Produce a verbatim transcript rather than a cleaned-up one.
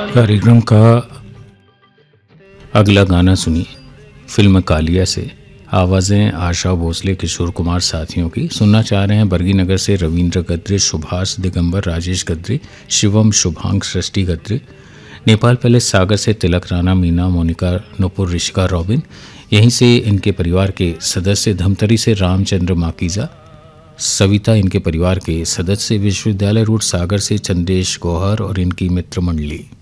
कार्यक्रम का अगला गाना सुनिए फिल्म कालिया से। आवाज़ें आशा भोसले, किशोर कुमार साथियों की। सुनना चाह रहे हैं बरगीनगर से रविंद्र गद्रे, सुभाष दिगंबर, राजेश गद्रे, शिवम, शुभांग, सृष्टि गद्रे। नेपाल पैलेस सागर से तिलक राणा, मीना, मोनिका, नुपुर, ऋषिका, रॉबिन। यहीं से इनके परिवार के सदस्य धमतरी से रामचंद्र माकीजा, सविता इनके परिवार के सदस्य, विश्वविद्यालय रोड सागर से चंदेश गौहर और इनकी मित्र मंडली।